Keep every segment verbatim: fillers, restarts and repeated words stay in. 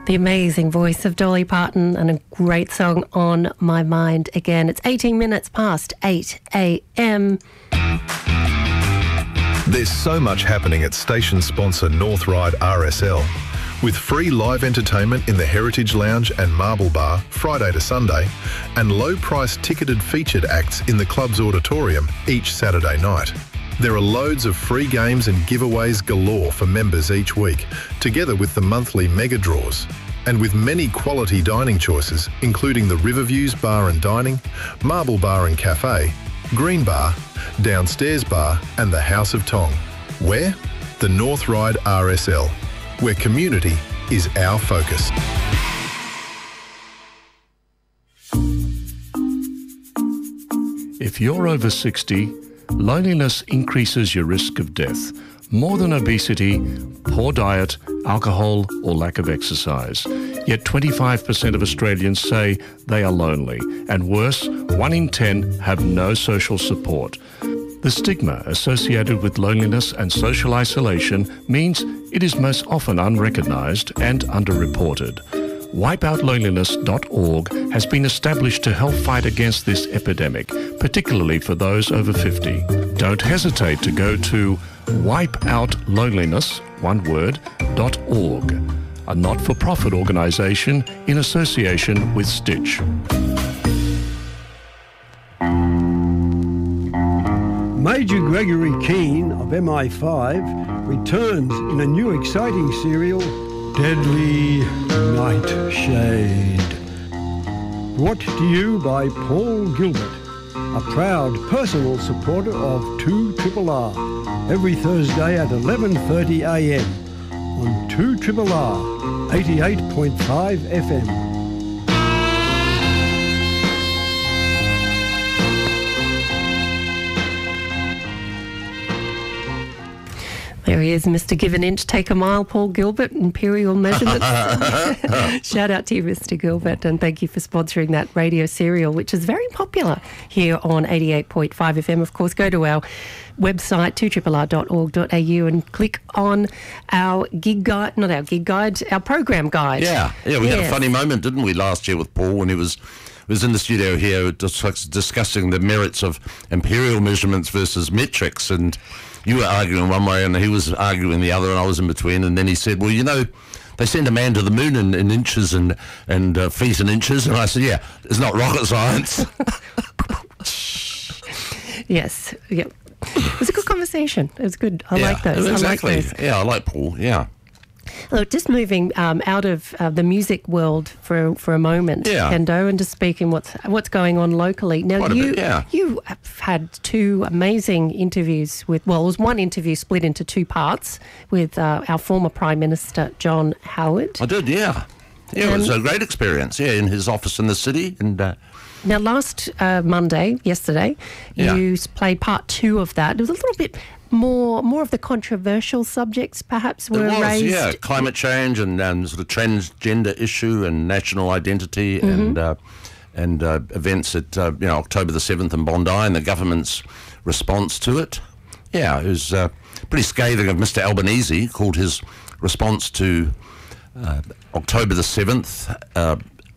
The amazing voice of Dolly Parton and a great song on my mind again. It's eighteen minutes past eight a m. There's so much happening at station sponsor North Ryde R S L. With free live entertainment in the Heritage Lounge and Marble Bar Friday to Sunday, and low-priced ticketed featured acts in the club's auditorium each Saturday night. There are loads of free games and giveaways galore for members each week, together with the monthly mega draws. And with many quality dining choices, including the Riverviews Bar and Dining, Marble Bar and Cafe, Green Bar, Downstairs Bar and the House of Tong. Where? The North Ryde R S L, where community is our focus. If you're over sixty, loneliness increases your risk of death, more than obesity, poor diet, alcohol or lack of exercise. Yet twenty-five percent of Australians say they are lonely, and worse, one in ten have no social support. The stigma associated with loneliness and social isolation means it is most often unrecognised and underreported. wipe out loneliness dot org has been established to help fight against this epidemic, particularly for those over fifty. Don't hesitate to go to wipe out loneliness, one word, dot org, a not-for-profit organisation in association with Stitch. Major Gregory Keane of M I five returns in a new exciting serial, Deadly Nightshade. Brought to you by Paul Gilbert, a proud personal supporter of two R R R, every Thursday at eleven thirty a m on two R R R eighty-eight point five F M. There he is, Mister Give an Inch, Take a Mile, Paul Gilbert, Imperial Measurements. Shout out to you, Mister Gilbert, and thank you for sponsoring that radio serial, which is very popular here on eighty-eight point five F M. Of course, go to our website, two R R R dot org dot a u, and click on our gig guide, not our gig guide, our program guide. Yeah, yeah, we yes. had a funny moment, didn't we, last year with Paul when he was was in the studio here dis- discussing the merits of imperial measurements versus metrics, and you were arguing one way and he was arguing the other, and I was in between, and then he said, well, you know, they send a man to the moon in, in inches and, and uh, feet and inches, and I said, yeah, it's not rocket science. Yes, yeah. It was a good conversation. It was good. I yeah, like those. Exactly. I like those. Yeah, I like Paul, yeah. Look, just moving um, out of uh, the music world for for a moment, yeah. Kendo, and just speaking what's what's going on locally. Now, Quite a you bit, yeah. you have had two amazing interviews with, well, it was one interview split into two parts with uh, our former Prime Minister, John Howard. I did, yeah. Yeah, Um, it was a great experience, yeah, in his office in the city, and... Uh, Now, last uh, Monday, yesterday, Yeah. you played part two of that. It was a little bit more more of the controversial subjects, perhaps, were it was, raised. yeah, climate change and um, sort of transgender issue and national identity, mm-hmm. and uh, and uh, events at uh, you know October the seventh in Bondi and the government's response to it. Yeah, it was uh, pretty scathing of Mister Albanese, called his response to uh, October the seventh uh,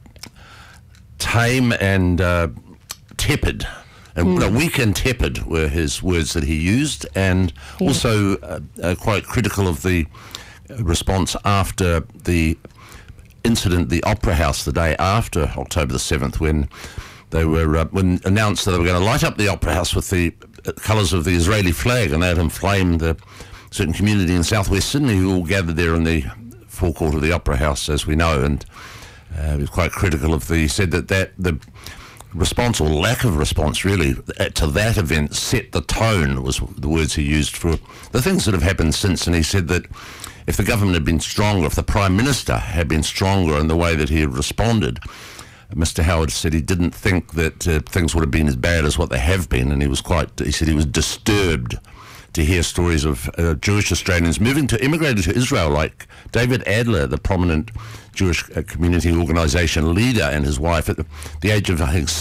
tame and uh, tepid. And Mm. no, weak and tepid were his words that he used, and Yeah. also uh, uh, quite critical of the response after the incident, the Opera House, the day after October the seventh, when they were uh, when announced that they were going to light up the Opera House with the colours of the Israeli flag, and that inflamed the certain community in southwest Sydney who all gathered there in the forecourt of the Opera House, as we know, and uh, he was quite critical of the. He said that that the response, or lack of response really, to that event set the tone, was the words he used for the things that have happened since. And he said that if the government had been stronger, if the Prime Minister had been stronger in the way that he had responded, Mister Howard said he didn't think that uh, things would have been as bad as what they have been, and he was quite, he said he was disturbed to hear stories of uh, Jewish Australians moving to, immigrating to Israel, like David Adler, the prominent Jewish uh, community organisation leader, and his wife at the, the age of, I think,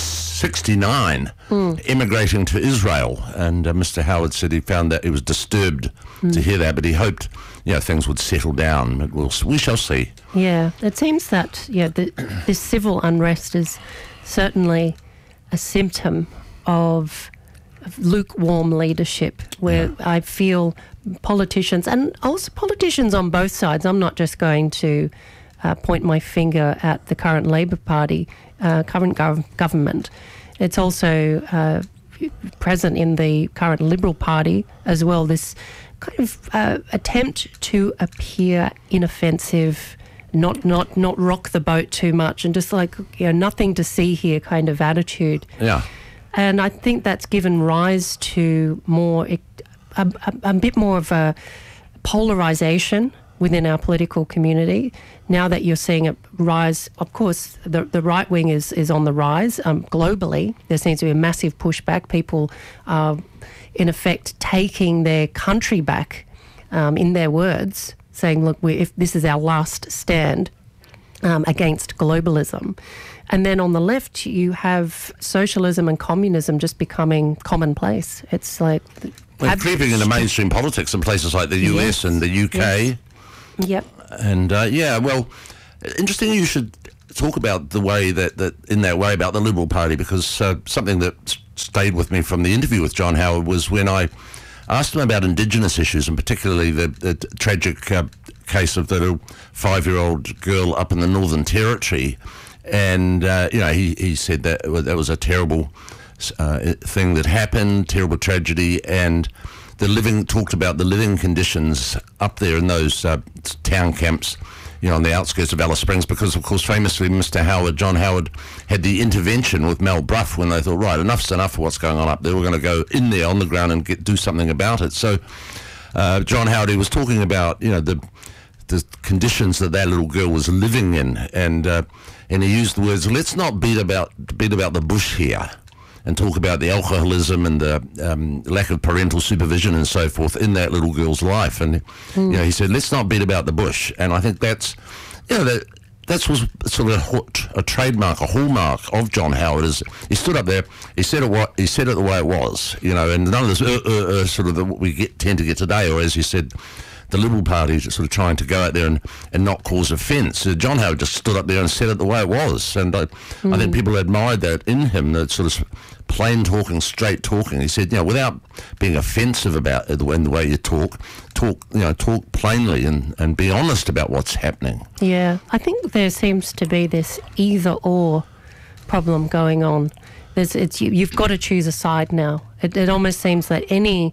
sixty-nine, mm. immigrating to Israel. And uh, Mister Howard said he found that he was disturbed mm. to hear that. But he hoped, you know, things would settle down. But we'll, we shall see. Yeah, it seems that yeah, the, this civil unrest is certainly a symptom of, of lukewarm leadership, where yeah. I feel politicians, and also politicians on both sides, I'm not just going to uh, point my finger at the current Labor Party, uh, current gov- government. It's also uh, present in the current Liberal Party as well, this kind of uh, attempt to appear inoffensive, not not not rock the boat too much, and just like, you know, nothing to see here kind of attitude. Yeah. And I think that's given rise to more, a, a, a bit more of a polarisation within our political community. Now that you're seeing it rise, of course, the, the right wing is, is on the rise um, globally. There seems to be a massive pushback. People are, in effect, taking their country back, um, in their words, saying, look, we, if this is our last stand um, against globalism. And then on the left, you have socialism and communism just becoming commonplace. It's like... We're creeping into mainstream politics in places like the U S yes. and the U K. Yes. Yep. And, uh, yeah, well, interesting you should talk about the way that, that in that way, about the Liberal Party, because uh, something that stayed with me from the interview with John Howard was when I asked him about Indigenous issues, and particularly the, the tragic uh, case of the little five-year-old girl up in the Northern Territory. And, uh, you know, he, he said that that was a terrible uh, thing that happened, terrible tragedy, and the living, talked about the living conditions up there in those uh, town camps, you know, on the outskirts of Alice Springs, because, of course, famously, Mister Howard, John Howard, had the intervention with Mel Brough when they thought, right, enough's enough of what's going on up there. We're going to go in there on the ground and get, do something about it. So uh, John Howard, he was talking about, you know, the the conditions that that little girl was living in, and uh, and he used the words, let's not beat about beat about the bush here, and talk about the alcoholism and the um, lack of parental supervision and so forth in that little girl's life. And mm. you know, he said, let's not beat about the bush. And I think that's, you know, that that was sort of a, a trademark, a hallmark of John Howard. Is he stood up there, he said it what he said it the way it was, you know, and none of this uh, uh, uh, sort of the, what we get, tend to get today, or as you said, the Liberal Party is sort of trying to go out there and, and not cause offence. Uh, John Howard just stood up there and said it the way it was. And I, mm. I think people admired that in him, that sort of plain talking, straight talking. He said, you know, without being offensive about it in the way you talk, talk, you know, talk plainly and, and be honest about what's happening. Yeah, I think there seems to be this either-or problem going on. There's, it's you, you've got to choose a side now. It, it almost seems that any...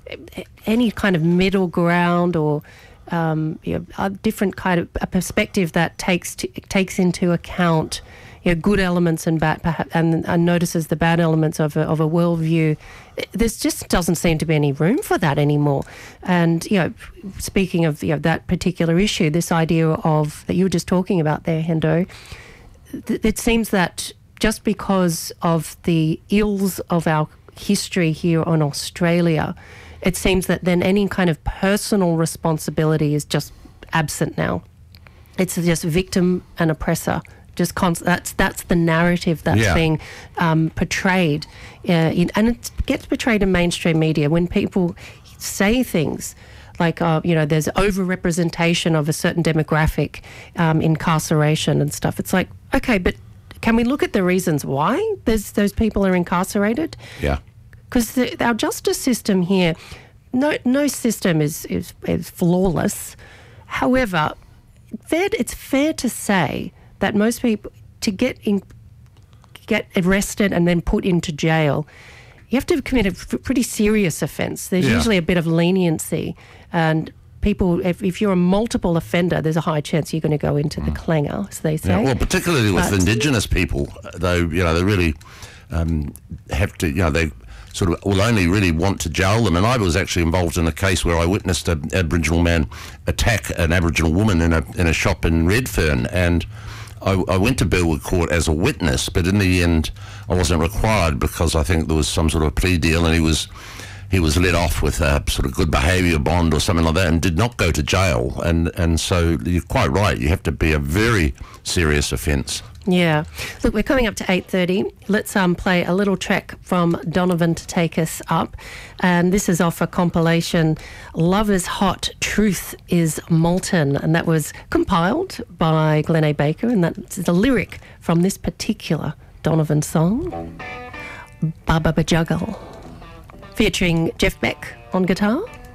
any kind of middle ground or um, you know, a different kind of a perspective that takes to, takes into account, you know, good elements and bad, perhaps, and, and notices the bad elements of a, of a worldview. There just doesn't seem to be any room for that anymore. And, you know, speaking of, you know, that particular issue, this idea of that you were just talking about there, Hendo, th- it seems that just because of the ills of our history here on Australia, it seems that then any kind of personal responsibility is just absent now. It's just victim and oppressor. Just const- that's that's the narrative that's yeah. being um, portrayed, uh, in, and it gets portrayed in mainstream media when people say things like, uh, you know, there's over-representation of a certain demographic, um, incarceration and stuff. It's like, okay, but can we look at the reasons why there's those people are incarcerated? Yeah. Because our justice system here, no no system is, is, is flawless. However, fair, it's fair to say that most people, to get in, get arrested and then put into jail, you have to commit a f- pretty serious offence. There's yeah. usually a bit of leniency, and people, if, if you're a multiple offender, there's a high chance you're going to go into mm. the clanger, as they say. Yeah, well, particularly with but, Indigenous people, though, you know, they really um, have to, you know, they sort of will only really want to jail them. And I was actually involved in a case where I witnessed an Aboriginal man attack an Aboriginal woman in a in a shop in Redfern, and I, I went to Burwood Court as a witness, but in the end I wasn't required because I think there was some sort of plea deal, and he was he was let off with a sort of good behaviour bond or something like that, and did not go to jail. And and so you're quite right, you have to be a very serious offence. Yeah. Look, we're coming up to eight thirty. Let's um, play a little track from Donovan to take us up. And this is off a compilation, Love is Hot, Truth is Molten. And that was compiled by Glenn A. Baker. And that's the lyric from this particular Donovan song, Baba Bajuggle, featuring Jeff Beck on guitar